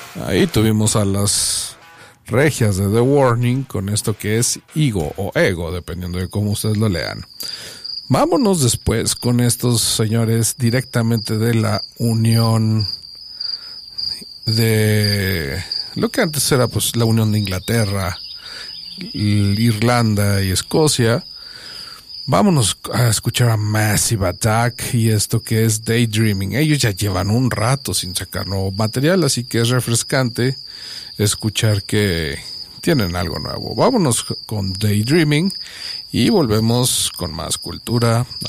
Ahí tuvimos a las regias de The Warning con esto que es Ego o Ego, dependiendo de cómo ustedes lo lean. Vámonos después con estos señores directamente de la unión de lo que antes era pues la unión de Inglaterra, Irlanda y Escocia. Vámonos a escuchar a Massive Attack y esto que es Daydreaming. Ellos ya llevan un rato sin sacar nuevo material, así que es refrescante escuchar que tienen algo nuevo. Vámonos con Daydreaming y volvemos con más cultura